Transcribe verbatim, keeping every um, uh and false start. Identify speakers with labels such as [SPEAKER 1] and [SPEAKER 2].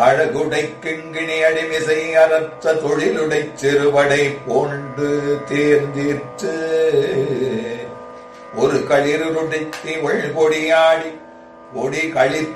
[SPEAKER 1] அழகுடை கிண்கிணி அடிமிசை அறற்ற தொழிலுடை சிறுவடை போன்று தேர்ந்தீர்த்து ஒரு களிருடைத்தி ஒள் பொடியாடி ஒடி களி